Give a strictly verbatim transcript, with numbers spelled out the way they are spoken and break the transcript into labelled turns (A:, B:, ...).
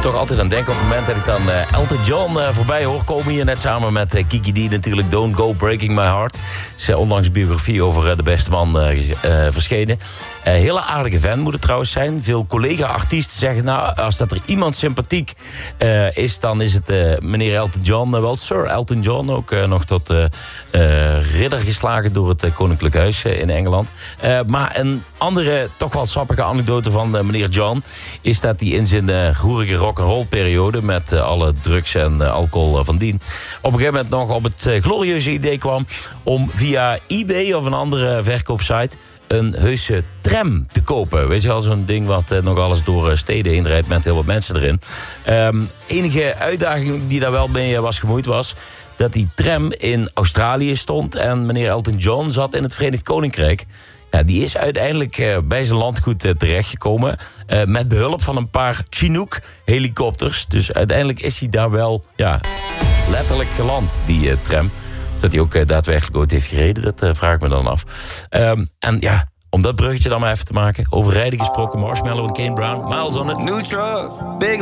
A: toch altijd aan denken op het moment dat ik dan uh, Elton John uh, voorbij hoor komen hier. Net samen met uh, Kiki D natuurlijk, Don't Go Breaking My Heart. Het is uh, onlangs een biografie over uh, de beste man uh, uh, verschenen. Uh, hele aardige fan moet het trouwens zijn. Veel collega-artiesten zeggen, nou, als dat er iemand sympathiek uh, is, dan is het uh, meneer Elton John. Uh, wel, Sir Elton John, ook uh, nog tot uh, uh, ridder geslagen door het uh, Koninklijk Huis uh, in Engeland. Uh, maar een andere, toch wel sappige anekdote van uh, meneer John is dat hij in zijn uh, roerige rock'n'roll periode met uh, alle drugs en uh, alcohol uh, van dien op een gegeven moment nog op het uh, glorieuze idee kwam om via eBay of een andere verkoopsite een heuse tram te kopen. Weet je wel, zo'n ding wat uh, nog alles door uh, steden heen rijdt met heel wat mensen erin. Um, enige uitdaging die daar wel mee uh, was gemoeid was dat die tram in Australië stond en meneer Elton John zat in het Verenigd Koninkrijk. Ja, die is uiteindelijk uh, bij zijn landgoed uh, terechtgekomen uh, met behulp van een paar Chinook-helikopters. Dus uiteindelijk is hij daar wel ja, letterlijk geland, die uh, tram. Dat hij ook uh, daadwerkelijk ooit heeft gereden, dat uh, vraag ik me dan af. Um, en ja, om dat bruggetje dan maar even te maken. Over rijden gesproken, Marshmallow en Kane Brown. Miles on it.
B: New truck, big